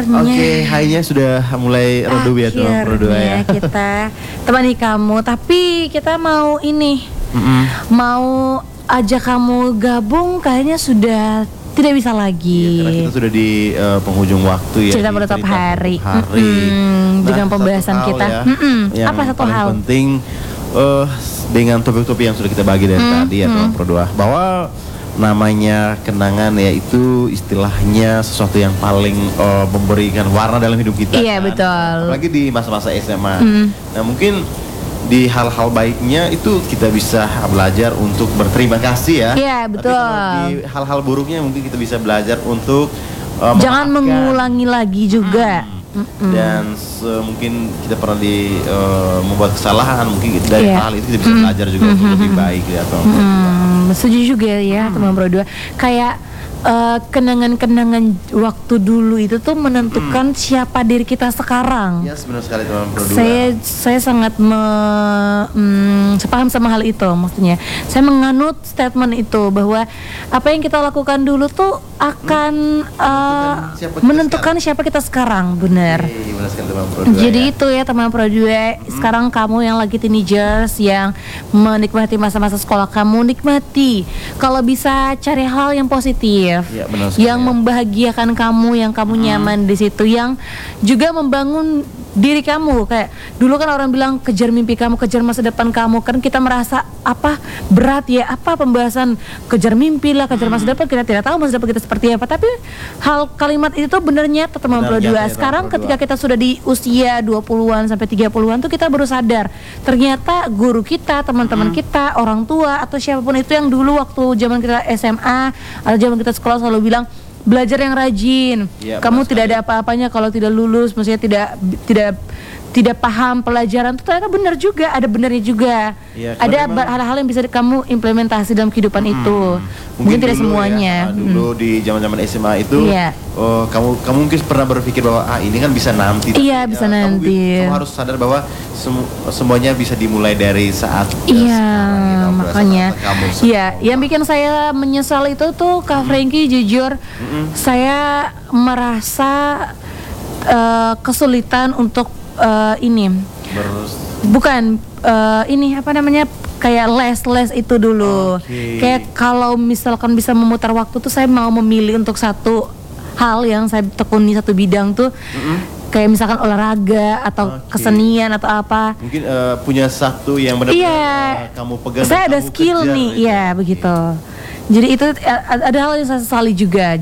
akhirnya. Oke, hainya sudah mulai redup ya teman berdua ya. Kita temani kamu, tapi kita mau ini, mau ajak kamu gabung kayaknya sudah tidak bisa lagi. Iya, karena kita sudah di penghujung waktu ya. Cerita penutup hari. Dengan pembahasan kita. Yang apa satu paling hal? penting dengan topik-topik yang sudah kita bagi dari tadi ya teman berdua, bahwa namanya kenangan ya itu istilahnya sesuatu yang paling memberikan warna dalam hidup kita. Iya, kan? betul. Apalagi di masa-masa SMA. Nah mungkin di hal-hal baiknya itu kita bisa belajar untuk berterima kasih ya. Iya, betul. Tapi kalau di hal-hal buruknya mungkin kita bisa belajar untuk jangan memaafkan. mengulangi lagi juga. Dan mungkin kita pernah membuat kesalahan, mungkin dari hal itu kita bisa belajar juga untuk lebih baik ya atau setuju juga ya teman berdua. Kayak kenangan-kenangan waktu dulu itu tuh menentukan siapa diri kita sekarang. Ya benar sekali teman berdua. Saya sangat sepaham sama hal itu. Maksudnya saya menganut statement itu bahwa apa yang kita lakukan dulu tuh akan menentukan siapa kita sekarang. Benar. Benar sekali teman berdua. Jadi itu ya teman berdua. Sekarang kamu yang lagi teenagers, yang menikmati masa-masa sekolah kamu, nikmati. Kalau bisa cari hal yang positif. Ya, yang membahagiakan kamu, yang kamu nyaman di situ, yang juga membangun diri kamu. Kayak dulu kan orang bilang kejar mimpi kamu, kejar masa depan kamu. Kan kita merasa apa berat ya, apa pembahasan kejar mimpi lah, kejar masa depan, kita tidak tahu masa depan kita seperti apa. Tapi kalimat itu tuh benar nyata teman berdua. Sekarang ketika kita sudah di usia 20-an sampai 30-an tuh kita baru sadar ternyata guru kita, teman-teman kita, orang tua atau siapapun itu yang dulu waktu zaman kita SMA atau zaman kita sekolah selalu bilang belajar yang rajin. Ya, kamu tidak ada apa-apanya kalau tidak lulus, maksudnya tidak paham pelajaran. Itu ternyata benar juga, ada benarnya juga. Ya, ada hal-hal yang bisa kamu implementasi dalam kehidupan itu. Mungkin tidak semuanya. Ya, dulu di zaman-zaman SMA itu, kamu mungkin pernah berpikir bahwa ini kan bisa nanti. Iya, bisa nanti. Kamu harus sadar bahwa semuanya bisa dimulai dari saat. Iya, makanya. Iya, yang bikin saya menyesal itu tuh Kak Frankie, jujur, saya merasa kesulitan untuk bukan ini apa namanya, kayak les itu dulu. Kayak kalau misalkan bisa memutar waktu tuh saya mau memilih untuk satu hal yang saya tekuni, satu bidang tuh. Kayak misalkan olahraga atau kesenian atau apa. Mungkin punya satu yang benar-benar kamu pegang. Saya ada skill nih, ya begitu. Jadi itu ada hal yang saya sesali juga.